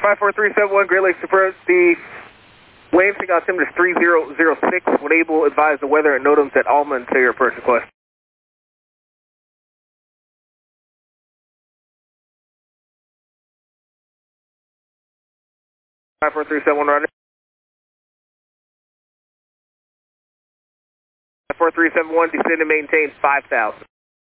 54371, Great Lakes approach. The wave takeoff altimeter is 3006. When able, advise the weather and NOTAMs at Alma until your approach request. 54371, Roger. 54371, descend and maintain 5,000.